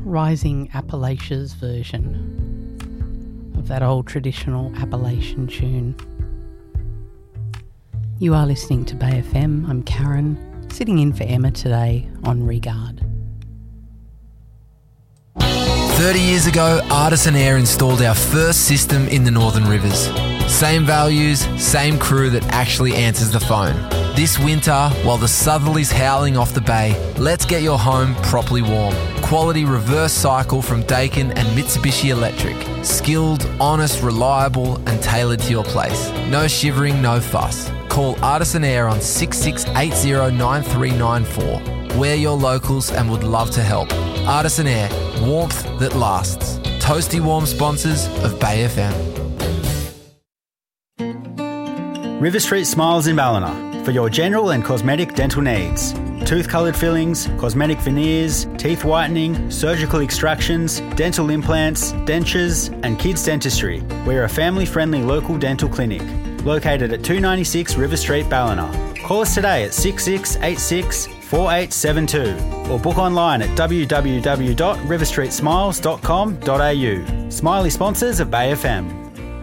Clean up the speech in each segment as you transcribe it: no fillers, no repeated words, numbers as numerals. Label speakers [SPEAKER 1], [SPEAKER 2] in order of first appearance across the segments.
[SPEAKER 1] Rising Appalachia's version of that old traditional Appalachian tune. You are listening to Bay FM. I'm Karen, sitting in for Emma today on Regard.
[SPEAKER 2] 30 years ago, Artisan Air installed our first system in the Northern Rivers. Same values, same crew that actually answers the phone. This winter, while the southerlies howling off the bay, let's get your home properly warm. Quality reverse cycle from Daikin and Mitsubishi Electric. Skilled, honest, reliable and tailored to your place. No shivering, no fuss. Call Artisan Air on 66809394. We're your locals and would love to help. Artisan Air, warmth that lasts. Toasty warm sponsors of Bay FM.
[SPEAKER 3] River Street Smiles in Ballina for your general and cosmetic dental needs. Tooth-coloured fillings, cosmetic veneers, teeth whitening, surgical extractions, dental implants, dentures and kids dentistry. We're a family-friendly local dental clinic located at 296 River Street, Ballina. Call us today at 6686 4872 or book online at www.riverstreetsmiles.com.au. Smiley sponsors of Bay FM.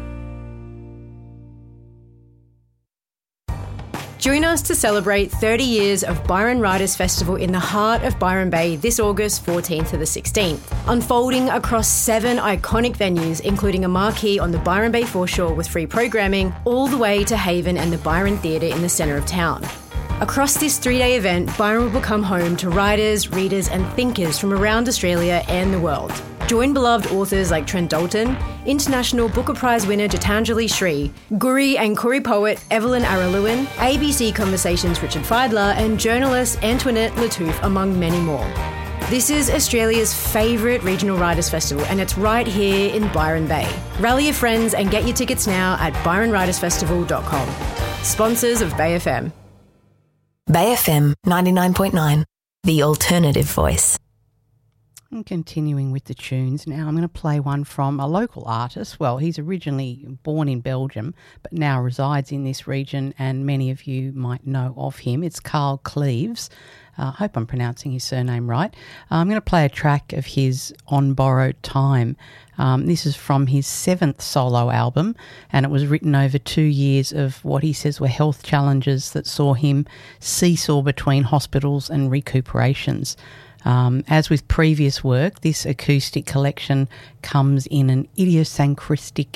[SPEAKER 4] Join us to celebrate 30 years of Byron Writers Festival in the heart of Byron Bay this August 14th to the 16th, unfolding across 7 iconic venues, including a marquee on the Byron Bay foreshore with free programming, all the way to Haven and the Byron Theatre in the centre of town. Across this 3-day event, Byron will become home to writers, readers and thinkers from around Australia and the world. Join beloved authors like Trent Dalton, International Booker Prize winner Gitanjali Shree, Guri and Koori poet Evelyn Araluan, ABC Conversations Richard Feidler and journalist Antoinette Lattouf, among many more. This is Australia's favourite regional writers' festival and it's right here in Byron Bay. Rally your friends and get your tickets now at byronwritersfestival.com. Sponsors of Bay FM.
[SPEAKER 5] Bay FM 99.9, the alternative voice.
[SPEAKER 1] And continuing with the tunes, now I'm going to play one from a local artist. Well, he's originally born in Belgium, but now resides in this region, and many of you might know of him. It's Carl Cleves. I hope I'm pronouncing his surname right. I'm going to play a track of his On Borrowed Time. This is from his 7th solo album, and it was written over 2 years of what he says were health challenges that saw him seesaw between hospitals and recuperations. As with previous work, this acoustic collection comes in an idiosyncratic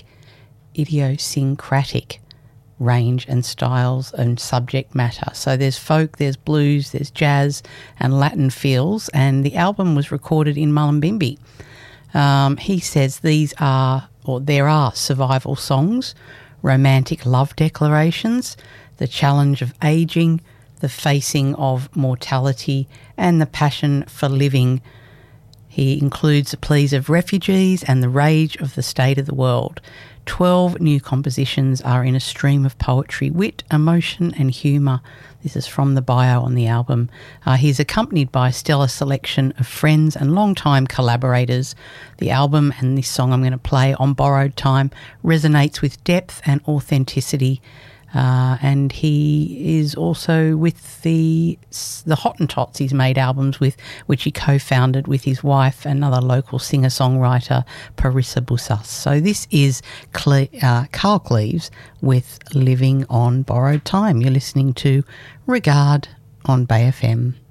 [SPEAKER 1] range and styles and subject matter. So there's folk, there's blues, there's jazz and Latin feels, and the album was recorded in Mullumbimby. He says there are survival songs, romantic love declarations, the challenge of ageing, the facing of mortality and the passion for living. He includes the pleas of refugees and the rage of the state of the world. 12 new compositions are in a stream of poetry, wit, emotion and humour. This is from the bio on the album. He's accompanied by a stellar selection of friends and long-time collaborators. The album and this song I'm going to play, On Borrowed Time, resonates with depth and authenticity. And he is also with the Hottentots he's made albums with, which he co-founded with his wife, another local singer-songwriter, Parissa Boussas. So this is Carl Cleves with Living on Borrowed Time. You're listening to Regard on Bay FM.